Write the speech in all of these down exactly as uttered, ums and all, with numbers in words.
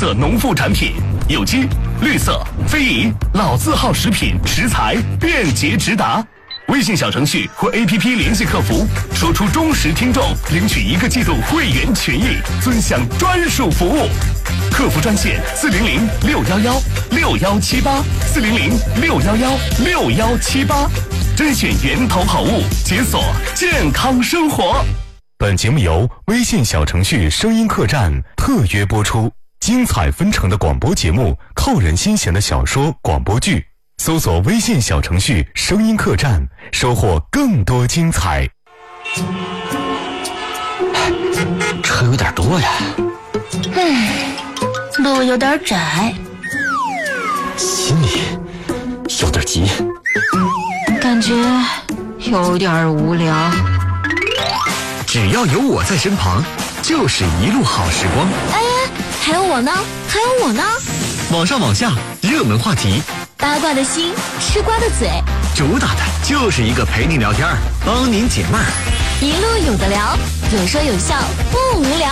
色农副产品，有机、绿色、非遗、老字号食品食材便捷直达。微信小程序或 A P P 联系客服，说出忠实听众，领取一个季度会员权益，尊享专属服务。客服专线四零零六幺幺六幺七八四零零六幺幺六幺七八，甄选源头好物，解锁健康生活。本节目由微信小程序声音客栈特约播出，精彩纷呈的广播节目，扣人心弦的小说广播剧。搜索微信小程序声音客栈，收获更多精彩。 车有点多呀， 唉，路有点窄， 心里有点急， 感觉有点无聊。 只要有我在身旁，就是一路好时光。 哎，还有我呢，还有我呢。 网上网下，热门话题， 八卦的心，吃瓜的嘴， 主打的就是一个陪你聊天，帮您解闷儿， 一路有的聊，有说有笑，不无聊。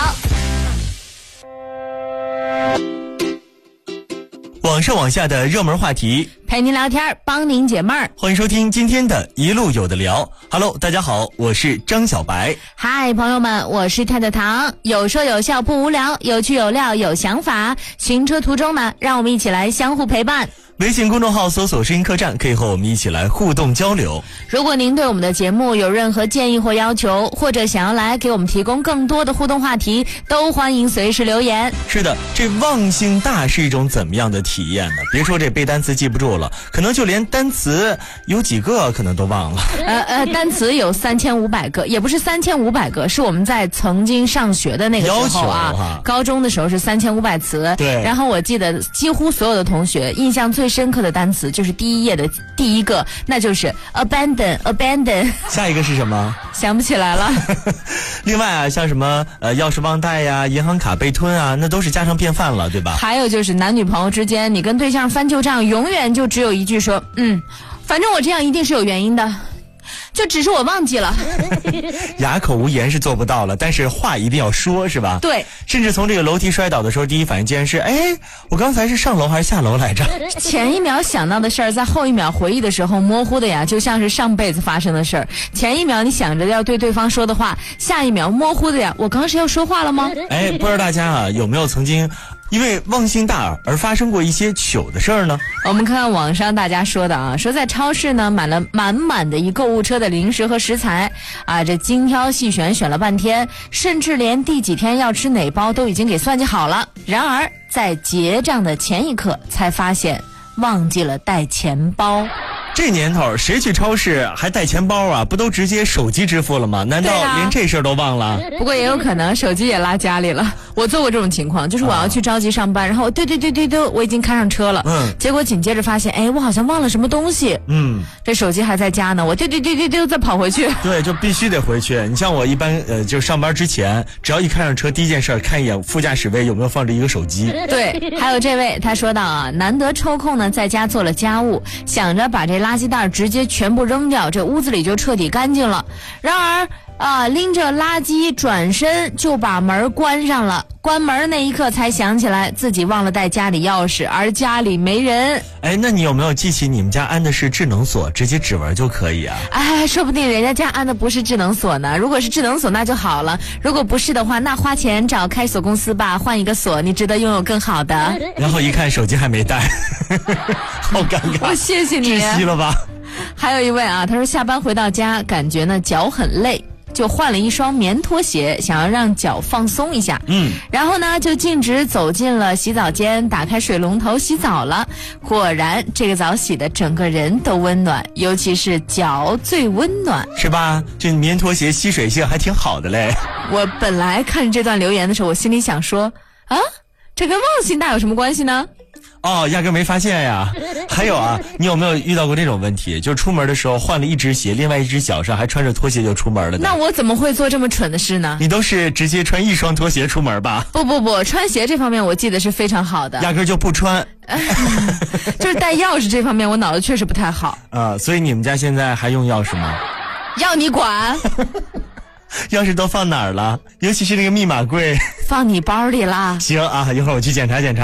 网上网下的热门话题， 陪您聊天，帮您解闷儿。 欢迎收听今天的一路有的聊。Hello， 大家好，我是张小白。 嗨，朋友们，我是太太糖。有说有笑不无聊，有趣有料有想法。行车途中呢，让我们一起来相互陪伴。 微信公众号搜索声音客栈，可以和我们一起来互动交流。 如果您对我们的节目有任何建议或要求，或者想要来给我们提供更多的互动话题，都欢迎随时留言。 是的，这忘性大是一种怎么样的体验呢？别说这背单词记不住了，可能就连单词有几个可能都忘了。 呃呃，单词有三千五百个，也不是三千五百个，是我们在曾经上学的那个时候啊， 啊高中的时候是三千五百词。 对。 然后我记得几乎所有的同学印象最深刻的单词就是第一页的第一个，那就是 abandon abandon。 下一个是什么？ 想不起来了。 另外啊，像什么呃钥匙忘带呀、银行卡被吞啊，那都是家常便饭了，对吧？ 还有就是男女朋友之间，你跟对象翻旧账，永远就只有一句说，嗯，反正我这样一定是有原因的。就只是我忘记了。 哑口无言是做不到了，但是话一定要说，是吧？ 对。 甚至从这个楼梯摔倒的时候，第一反应竟然是，哎，我刚才是上楼还是下楼来着？ 前一秒想到的事儿，在后一秒回忆的时候，模糊的呀，就像是上辈子发生的事儿。前一秒你想着要对对方说的话，下一秒模糊的呀，我刚刚是要说话了吗？ 哎，不知道大家啊有没有曾经因为忘性大而发生过一些糗的事儿呢？ 我们看看网上大家说的啊，说在超市呢买了满满的一购物车的零食和食材啊，这精挑细选选了半天，甚至连第几天要吃哪包都已经给算计好了。然而在结账的前一刻才发现忘记了带钱包。 这年头谁去超市还带钱包啊？不都直接手机支付了吗？难道连这事儿都忘了？ 不过也有可能手机也落家里了。我做过这种情况，就是我要去着急上班，然后对对对对对，我已经开上车了，嗯，结果紧接着发现，哎，我好像忘了什么东西，嗯，这手机还在家呢，我对对对对对再跑回去。 对，就必须得回去。你像我一般呃，就上班之前，只要一开上车，第一件事看一眼副驾驶位有没有放着一个手机。 对，还有这位他说到啊，难得抽空呢，在家做了家务，想着把这垃圾袋直接全部扔掉，这屋子里就彻底干净了。然而啊，拎着垃圾转身就把门关上了。关门那一刻才想起来自己忘了带家里钥匙，而家里没人。 哎，那你有没有记起你们家安的是智能锁，直接指纹就可以啊？ 哎，说不定人家家安的不是智能锁呢。如果是智能锁那就好了，如果不是的话，那花钱找开锁公司吧，换一个锁，你值得拥有更好的。 然后一看手机还没带，好尴尬。 我谢谢你， 窒息了吧？ 还有一位啊，他说下班回到家，感觉呢脚很累。就换了一双棉拖鞋，想要让脚放松一下。嗯，然后呢，就径直走进了洗澡间，打开水龙头洗澡了。果然，这个澡洗的整个人都温暖，尤其是脚最温暖， 是吧？这棉拖鞋吸水性还挺好的嘞。 我本来看这段留言的时候，我心里想说，啊，这跟忘性大有什么关系呢？ 哦，压根没发现呀。还有啊，你有没有遇到过这种问题？就是出门的时候换了一只鞋，另外一只脚上还穿着拖鞋就出门了。 那我怎么会做这么蠢的事呢？ 你都是直接穿一双拖鞋出门吧？ 不不不，穿鞋这方面我记得是非常好的， 压根就不穿。 就是带钥匙这方面我脑子确实不太好啊。所以你们家现在还用钥匙吗？ 要你管。 钥匙都放哪儿了？尤其是那个密码柜， 放你包里啦。 行啊，一会儿我去检查检查。